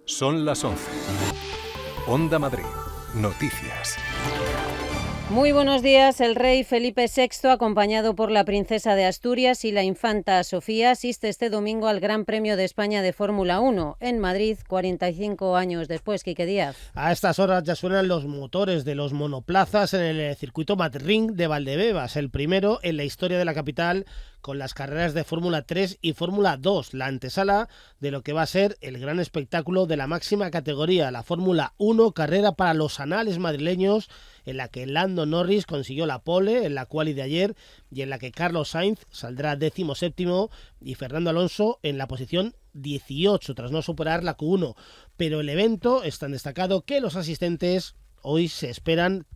Son las 11. Onda Madrid. Noticias. Muy buenos días. El rey Felipe VI, acompañado por la princesa de Asturias y la infanta Sofía, asiste este domingo al Gran Premio de España de Fórmula 1 en Madrid, 45 años después. Quique Díaz. A estas horas ya suenan los motores de los monoplazas en el circuito Madrid de Valdebebas, el primero en la historia de la capital, con las carreras de Fórmula 3 y Fórmula 2, la antesala de lo que va a ser el gran espectáculo de la máxima categoría, la Fórmula 1, carrera para los anales madrileños, en la que Lando Norris consiguió la pole en la quali de ayer y en la que Carlos Sainz saldrá 17º y Fernando Alonso en la posición 18 tras no superar la Q1. Pero el evento es tan destacado que los asistentes hoy se esperan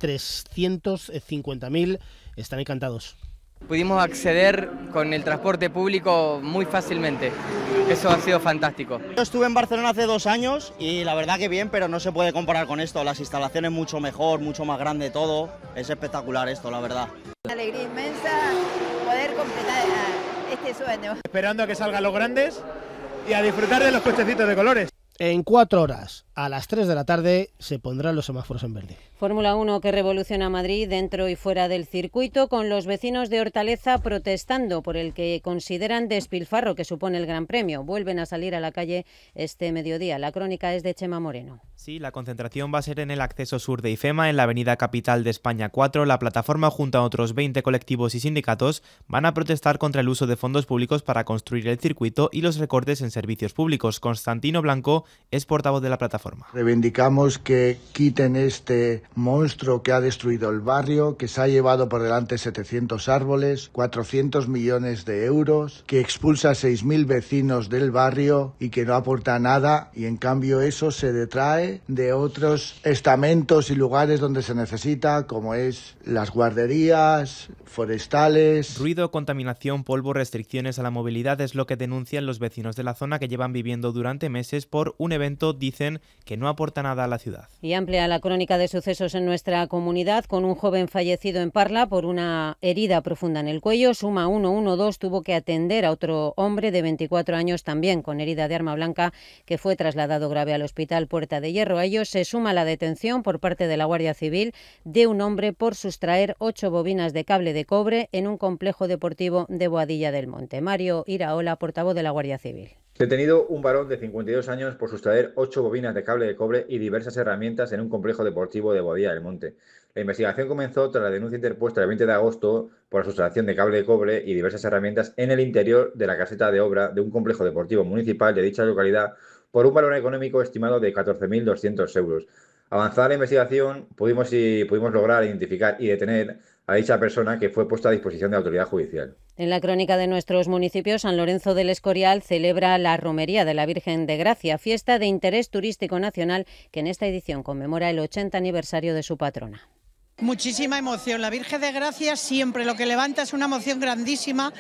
350.000, están encantados. Pudimos acceder con el transporte público muy fácilmente, eso ha sido fantástico. Yo estuve en Barcelona hace 2 años y la verdad que bien, pero no se puede comparar con esto, las instalaciones mucho mejor, mucho más grande todo, es espectacular esto, la verdad. Una alegría inmensa poder completar este sueño. Esperando a que salgan los grandes y a disfrutar de los cochecitos de colores. En 4 horas, a las 3 de la tarde, se pondrán los semáforos en verde. Fórmula 1 que revoluciona Madrid dentro y fuera del circuito, con los vecinos de Hortaleza protestando por el que consideran despilfarro que supone el Gran Premio. Vuelven a salir a la calle este mediodía. La crónica es de Chema Moreno. Sí, la concentración va a ser en el acceso sur de IFEMA, en la avenida Capital de España 4. La plataforma, junto a otros 20 colectivos y sindicatos, van a protestar contra el uso de fondos públicos para construir el circuito y los recortes en servicios públicos. Constantino Blanco es portavoz de la plataforma. Reivindicamos que quiten este monstruo que ha destruido el barrio, que se ha llevado por delante 700 árboles, 400 millones de euros, que expulsa a 6.000 vecinos del barrio y que no aporta nada, y en cambio eso se detrae de otros estamentos y lugares donde se necesita, como es las guarderías, forestales. Ruido, contaminación, polvo, restricciones a la movilidad es lo que denuncian los vecinos de la zona, que llevan viviendo durante meses por un evento, dicen, que no aporta nada a la ciudad. Y amplia la crónica de sucesos en nuestra comunidad, con un joven fallecido en Parla por una herida profunda en el cuello. Suma 112 tuvo que atender a otro hombre de 24 años también con herida de arma blanca, que fue trasladado grave al hospital Puerta de Hierro. A ello se suma la detención por parte de la Guardia Civil de un hombre por sustraer 8 bobinas de cable de cobre en un complejo deportivo de Boadilla del Monte. Mario Iraola, portavoz de la Guardia Civil. Detenido un varón de 52 años por sustraer 8 bobinas de cable de cobre y diversas herramientas en un complejo deportivo de Boadilla del Monte. La investigación comenzó tras la denuncia interpuesta el 20 de agosto por la sustracción de cable de cobre y diversas herramientas en el interior de la caseta de obra de un complejo deportivo municipal de dicha localidad por un valor económico estimado de 14.200 euros. Avanzada la investigación, pudimos lograr identificar y detener a dicha persona, que fue puesta a disposición de la autoridad judicial. En la crónica de nuestros municipios, San Lorenzo del Escorial celebra la Romería de la Virgen de Gracia, fiesta de interés turístico nacional que en esta edición conmemora el 80 aniversario de su patrona. Muchísima emoción. La Virgen de Gracia siempre lo que levanta es una emoción grandísima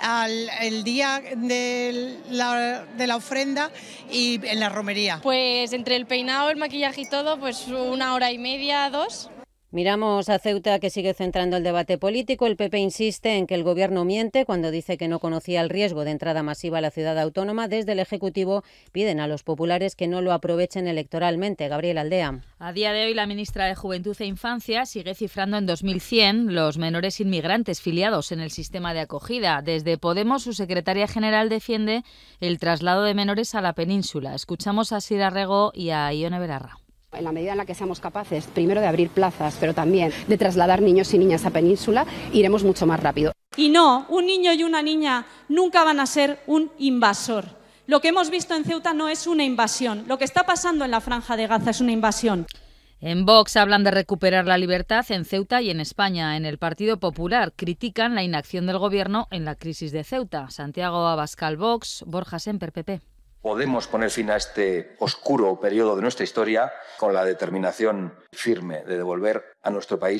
el día de la ofrenda y en la romería. Pues entre el peinado, el maquillaje y todo, pues 1 hora y media, 2. Miramos a Ceuta, que sigue centrando el debate político. El PP insiste en que el Gobierno miente cuando dice que no conocía el riesgo de entrada masiva a la ciudad autónoma. Desde el Ejecutivo piden a los populares que no lo aprovechen electoralmente. Gabriel Aldea. A día de hoy, la ministra de Juventud e Infancia sigue cifrando en 2100 los menores inmigrantes filiados en el sistema de acogida. Desde Podemos, su secretaria general defiende el traslado de menores a la península. Escuchamos a Sira Rego y a Ione Belarra. En la medida en la que seamos capaces, primero de abrir plazas, pero también de trasladar niños y niñas a península, iremos mucho más rápido. Y no, un niño y una niña nunca van a ser un invasor. Lo que hemos visto en Ceuta no es una invasión. Lo que está pasando en la Franja de Gaza es una invasión. En Vox hablan de recuperar la libertad en Ceuta y en España. En el Partido Popular critican la inacción del Gobierno en la crisis de Ceuta. Santiago Abascal, Vox; Borja Semper, PP. Podemos poner fin a este oscuro periodo de nuestra historia con la determinación firme de devolver a nuestro país